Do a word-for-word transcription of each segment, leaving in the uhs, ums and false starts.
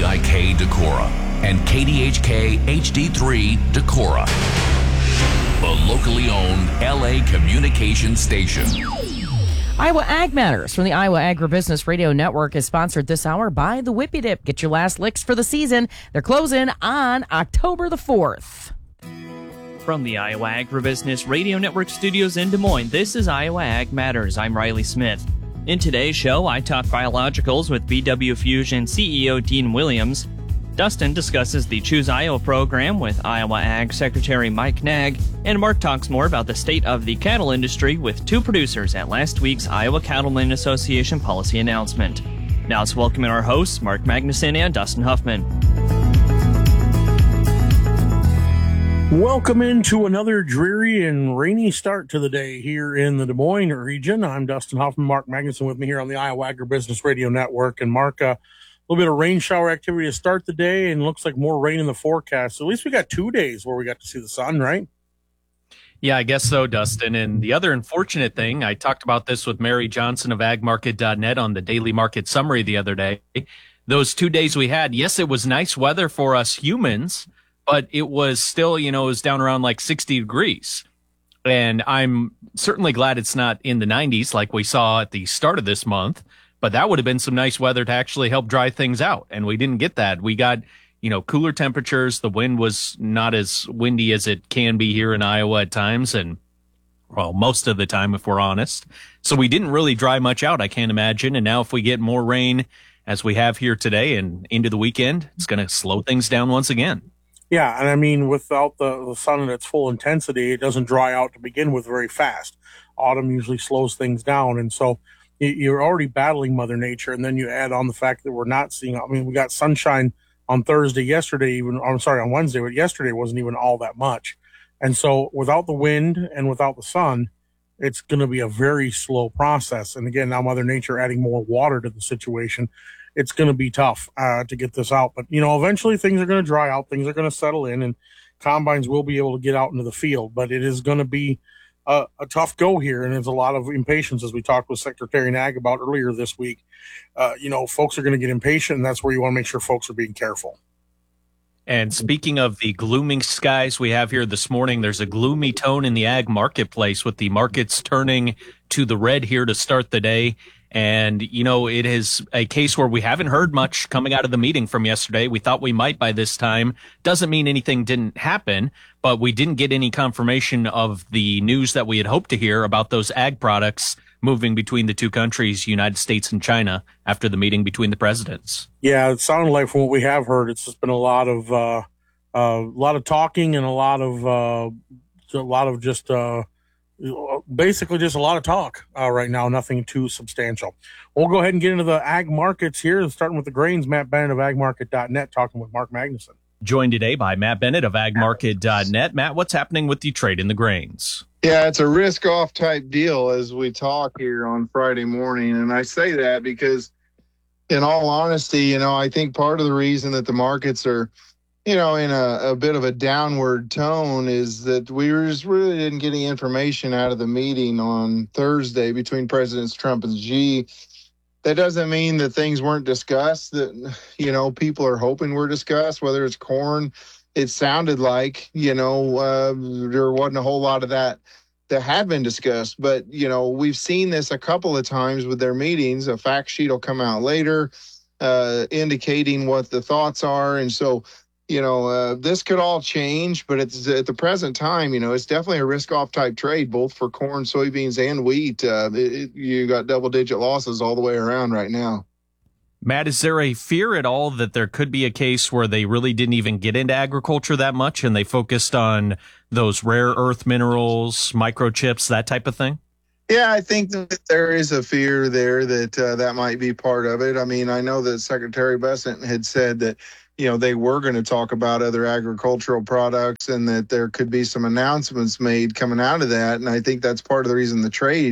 I K Decorah and K D H K H D three Decorah, the locally owned L A communication station. Iowa Ag Matters from the Iowa Agribusiness Radio Network is sponsored this hour by the Whippy Dip. Get your last licks for the season. They're closing on October the fourth. From the Iowa Agribusiness Radio Network studios in Des Moines, this is Iowa Ag Matters. I'm Riley Smith. In today's show, I talk biologicals with B W Fusion C E O Dean Williams. Dustin discusses the Choose Iowa program with Iowa Ag Secretary Mike Nag, and Mark talks more about the state of the cattle industry with two producers at last week's Iowa Cattlemen Association policy announcement. Now let's welcome in our hosts, Mark Magnuson and Dustin Huffman. Welcome into another dreary and rainy start to the day here in the Des Moines region. I'm Dustin Huffman, Mark Magnuson with me here on the Iowa Agribusiness Radio Network. And Mark, uh, a little bit of rain shower activity to start the day, and looks like more rain in the forecast. So at least we got two days where we got to see the sun, right? Yeah, I guess so, Dustin. And the other unfortunate thing, I talked about this with Mary Johnson of ag market dot net on the Daily Market Summary the other day. Those two days we had, yes, it was nice weather for us humans, but it was still, you know, it was down around like sixty degrees. And I'm certainly glad it's not in the nineties like we saw at the start of this month. But that would have been some nice weather to actually help dry things out. And we didn't get that. We got, you know, cooler temperatures. The wind was not as windy as it can be here in Iowa at times. And, well, most of the time, if we're honest. So we didn't really dry much out, I can't imagine. And now if we get more rain as we have here today and into the weekend, it's going to slow things down once again. Yeah, and I mean, without the, the sun at its full intensity, it doesn't dry out to begin with very fast. Autumn usually slows things down. And so you're already battling Mother Nature, and then you add on the fact that we're not seeing, I mean, we got sunshine on Thursday, yesterday, even, I'm sorry, on Wednesday, but yesterday wasn't even all that much. And so without the wind and without the sun, it's going to be a very slow process. And again, now Mother Nature adding more water to the situation, it's going to be tough uh, to get this out. But, you know, eventually things are going to dry out, things are going to settle in, and combines will be able to get out into the field. But it is going to be A, a tough go here, and there's a lot of impatience, as we talked with Secretary Nag about earlier this week. Uh, you know, folks are going to get impatient, and that's where you want to make sure folks are being careful. And speaking of the glooming skies we have here this morning, there's a gloomy tone in the ag marketplace with the markets turning to the red here to start the day. And, you know, it is a case where we haven't heard much coming out of the meeting from yesterday. We thought we might by this time. Doesn't mean anything didn't happen, but we didn't get any confirmation of the news that we had hoped to hear about those ag products moving between the two countries, United States and China, after the meeting between the presidents. Yeah, it sounded like from what we have heard, it's just been a lot of uh, uh, a lot of talking and a lot of uh, a lot of just uh, basically just a lot of talk uh, right now. Nothing too substantial. We'll go ahead and get into the ag markets here, starting with the grains. Matt Bennett of ag market dot net talking with Mark Magnuson. Joined today by Matt Bennett of ag market dot net. Matt, what's happening with the trade in the grains? Yeah, it's a risk-off type deal as we talk here on Friday morning. And I say that because, in all honesty, you know, I think part of the reason that the markets are, you know, in a, a bit of a downward tone is that we just really didn't get any information out of the meeting on Thursday between Presidents Trump and Xi. That doesn't mean that things weren't discussed, that, you know, people are hoping were discussed, whether it's corn. It sounded like, you know, uh, there wasn't a whole lot of that that had been discussed. But, you know, we've seen this a couple of times with their meetings. A fact sheet will come out later uh, indicating what the thoughts are. And so, you know, uh, this could all change. But it's, at the present time, you know, it's definitely a risk-off type trade, both for corn, soybeans, and wheat. Uh, it, you got double-digit losses all the way around right now. Matt, is there a fear at all that there could be a case where they really didn't even get into agriculture that much and they focused on those rare earth minerals, microchips, that type of thing? Yeah, I think that there is a fear there that uh, that might be part of it. I mean, I know that Secretary Bessent had said that, you know, they were going to talk about other agricultural products and that there could be some announcements made coming out of that. And I think that's part of the reason the trade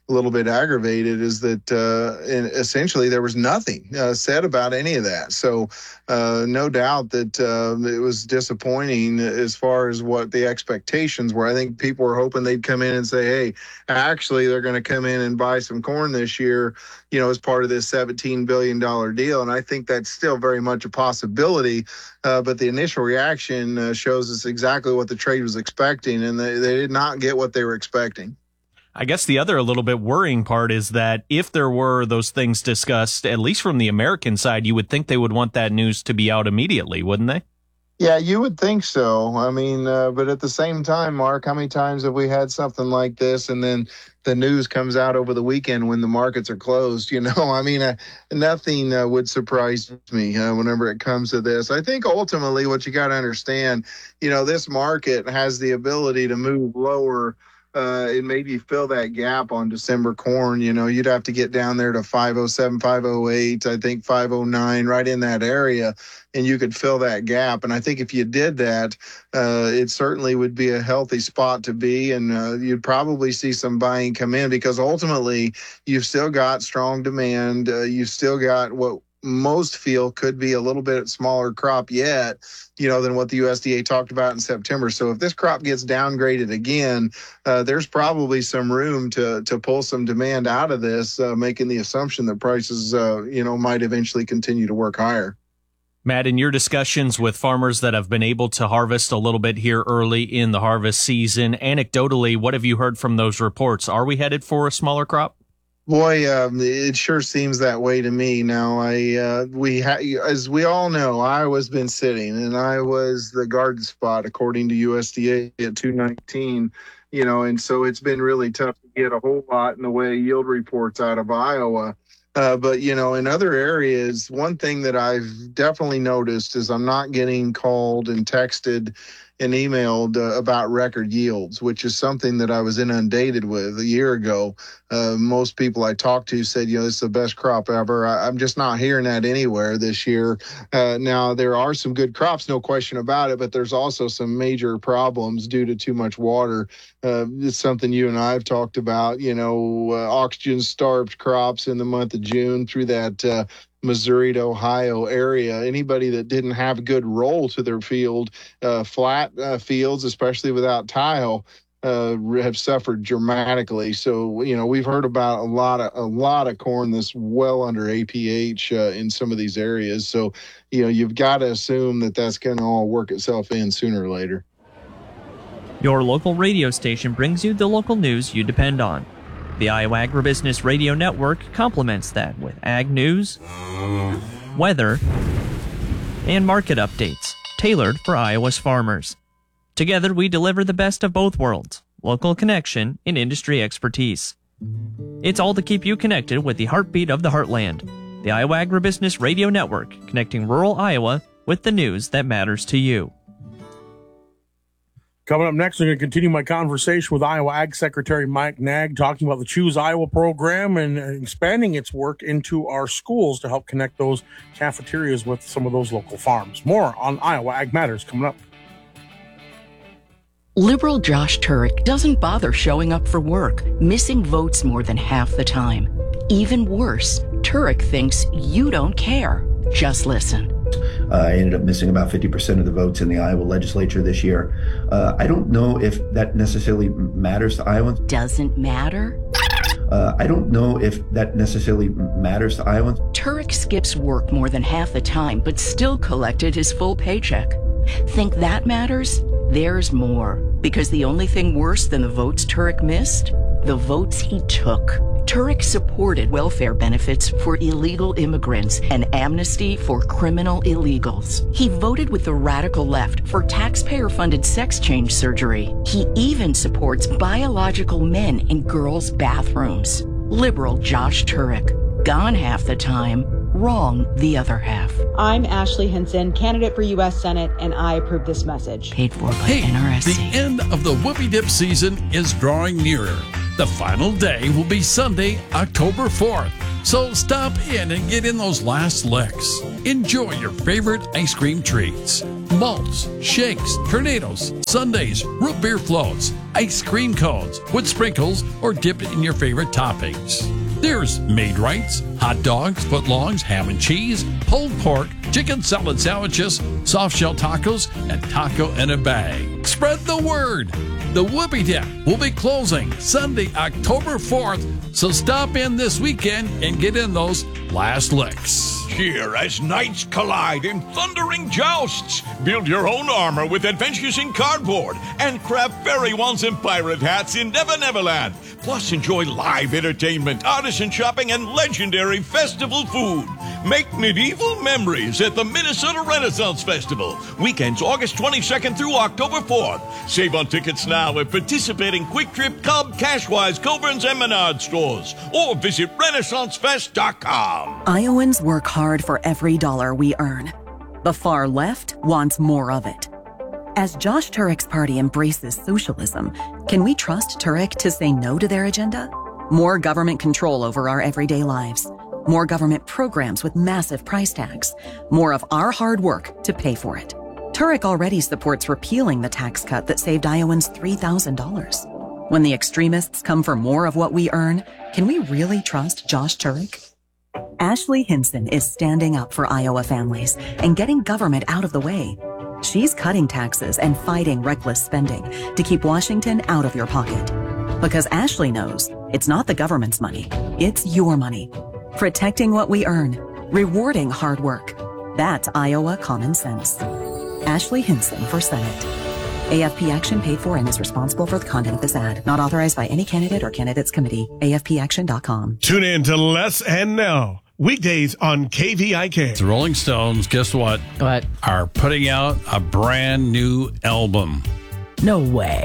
a little bit aggravated is that uh, in, essentially there was nothing uh, said about any of that. So uh, no doubt that uh, it was disappointing as far as what the expectations were. I think people were hoping they'd come in and say, hey, actually they're going to come in and buy some corn this year, you know, as part of this seventeen billion dollars deal. And I think that's still very much a possibility. Uh, but the initial reaction uh, shows us exactly what the trade was expecting, and they, they did not get what they were expecting. I guess the other a little bit worrying part is that if there were those things discussed, at least from the American side, you would think they would want that news to be out immediately, wouldn't they? Yeah, you would think so. I mean, uh, but at the same time, Mark, how many times have we had something like this and then the news comes out over the weekend when the markets are closed? You know, I mean, uh, nothing uh, would surprise me uh, whenever it comes to this. I think ultimately what you got to understand, you know, this market has the ability to move lower uh, and maybe fill that gap on December corn. You know, you'd have to get down there to five oh seven, five oh eight, I think five oh nine, right in that area, and you could fill that gap. And I think if you did that, uh, it certainly would be a healthy spot to be, and uh, you'd probably see some buying come in, because ultimately you've still got strong demand. Uh, you've still got what most feel could be a little bit smaller crop yet, you know, than what the U S D A talked about in September. So if this crop gets downgraded again, uh, there's probably some room to to pull some demand out of this, uh, making the assumption that prices, uh, you know, might eventually continue to work higher. Matt, in your discussions with farmers that have been able to harvest a little bit here early in the harvest season, anecdotally, what have you heard from those reports? Are we headed for a smaller crop? Boy, um, it sure seems that way to me. Now, I uh, we ha- as we all know, Iowa's been sitting, and Iowa's the garden spot according to U S D A at two nineteen. You know, and so it's been really tough to get a whole lot in the way of yield reports out of Iowa. Uh, but, you know, in other areas, one thing that I've definitely noticed is I'm not getting called and texted and emailed uh, about record yields, which is something that I was inundated with a year ago. Uh, most people I talked to said, you know, it's the best crop ever. I, I'm just not hearing that anywhere this year. Uh, now, there are some good crops, no question about it, but there's also some major problems due to too much water. Uh, it's something you and I have talked about, you know, uh, oxygen-starved crops in the month of June through that uh, Missouri to Ohio area. Anybody that didn't have a good roll to their field, uh, flat uh, fields, especially without tile, uh, have suffered dramatically. So, you know, we've heard about a lot of a lot of corn that's well under A P H uh, in some of these areas. So, you know, you've got to assume that that's going to all work itself in sooner or later. Your local radio station brings you the local news you depend on. The Iowa Agribusiness Radio Network complements that with ag news, weather, and market updates tailored for Iowa's farmers. Together, we deliver the best of both worlds, local connection and industry expertise. It's all to keep you connected with the heartbeat of the heartland. The Iowa Agribusiness Radio Network, connecting rural Iowa with the news that matters to you. Coming up next, I'm going to continue my conversation with Iowa Ag Secretary Mike Naig, talking about the Choose Iowa program and expanding its work into our schools to help connect those cafeterias with some of those local farms. More on Iowa Ag Matters coming up. Liberal Josh Turek doesn't bother showing up for work, missing votes more than half the time. Even worse, Turek thinks you don't care. Just listen. Uh, I ended up missing about fifty percent of the votes in the Iowa legislature this year. Uh, I don't know if that necessarily matters to Iowans. Doesn't matter? Uh, I don't know if that necessarily matters to Iowans. Turek skips work more than half the time, but still collected his full paycheck. Think that matters? There's more. Because the only thing worse than the votes Turek missed? The votes he took. Turek supported welfare benefits for illegal immigrants and amnesty for criminal illegals. He voted with the radical left for taxpayer-funded sex change surgery. He even supports biological men in girls' bathrooms. Liberal Josh Turek. Gone half the time, wrong the other half. I'm Ashley Hinson, candidate for U S Senate, and I approve this message. Paid for by hey, N R S C. The end of the Whoopie Dip season is drawing nearer. The final day will be Sunday, October fourth. So stop in and get in those last licks. Enjoy your favorite ice cream treats. Malts, shakes, tornadoes, sundaes, root beer floats, ice cream cones with sprinkles or dip it in your favorite toppings. There's Maid-Rites, hot dogs, footlongs, ham and cheese, pulled pork, chicken salad sandwiches, soft shell tacos, and taco in a bag. Spread the word. The Whoopie Dip will be closing Sunday, October fourth, so stop in this weekend and get in those last licks. Here as knights collide in thundering jousts. Build your own armor with adventures in cardboard and craft fairy wands and pirate hats in Never Neverland. Plus enjoy live entertainment, artisan shopping, and legendary festival food. Make medieval memories at the Minnesota Renaissance Festival. Weekends August twenty-second through October fourth. Save on tickets now at participating Quick Trip, Cub, Cashwise, Coburn's, and Menard stores. Or visit Renaissance Fest dot com. Iowans work hard for every dollar we earn. The far left wants more of it. As Josh Turek's party embraces socialism, can we trust Turek to say no to their agenda? More government control over our everyday lives. More government programs with massive price tags. More of our hard work to pay for it. Turek already supports repealing the tax cut that saved Iowans three thousand dollars. When the extremists come for more of what we earn, can we really trust Josh Turek? Ashley Hinson is standing up for Iowa families and getting government out of the way. She's cutting taxes and fighting reckless spending to keep Washington out of your pocket. Because Ashley knows it's not the government's money, it's your money. Protecting what we earn, rewarding hard work. That's Iowa common sense. Ashley Hinson for Senate. A F P Action paid for and is responsible for the content of this ad. Not authorized by any candidate or candidates committee. A F P action dot com. Tune in to Less and Now. Weekdays on K V I K. The Rolling Stones, guess what? What? Are putting out a brand new album. No way.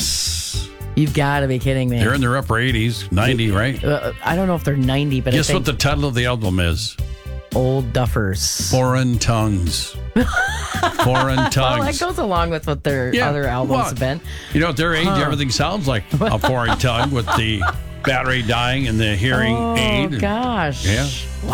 Yes. You've got to be kidding me. They're in their upper eighties, ninety, right? Uh, I don't know if they're ninety, but guess I think what the title of the album is? Old Duffers. Foreign Tongues. Foreign Tongues. Well, that goes along with what their yeah, other albums what? have been. You know, at their age, Huh. everything sounds like a foreign tongue with the battery dying and the hearing oh, aid. Oh, gosh. Yeah.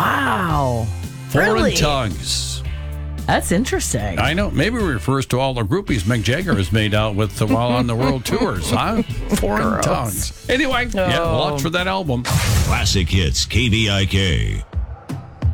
Wow. Foreign really? Tongues. That's interesting. I know. Maybe it refers to all the groupies Mick Jagger has made out with while on the world tours, huh? Foreign Gross. Tongues. Anyway, Oh. yeah, watch for that album. Classic Hits K V I K.